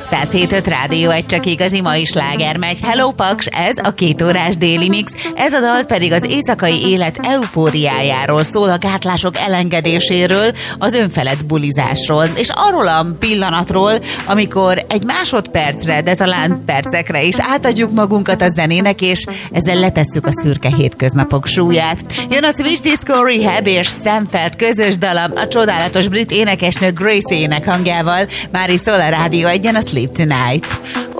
107.5 Rádió, egy csak igazi mai sláger megy. Hello Paks, ez a 2 órás déli mix. Ez a dal pedig az éjszakai élet eufóriájáról szól, a gátlások elengedéséről, az önfelett bulizásról, és arról a pillanatról, amikor egy másodpercre, de talán percekre is átadjuk magunkat a zenének, és ezzel letesszük a szürke hétköznapok súlyát. Jön a Switch Disco Rehab és Stanfeld közös dala, a csodálatos brit énekesnő Gracie ének hangjával. Már is szól a Rádió egyen a Sleep Tonight.